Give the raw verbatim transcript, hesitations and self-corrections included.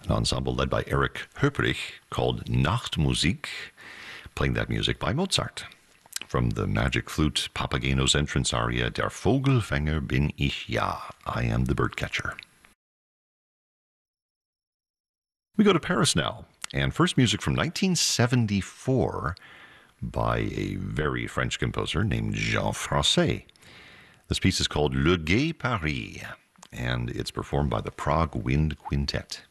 an ensemble led by Erich Höprich called Nachtmusik, playing that music by Mozart. From the Magic Flute, Papageno's entrance aria, Der Vogelfänger bin ich ja, I am the birdcatcher. We go to Paris now, and first music from nineteen seventy-four by a very French composer named Jean Francais. This piece is called Le Gai Paris, and it's performed by the Prague Wind Quintet.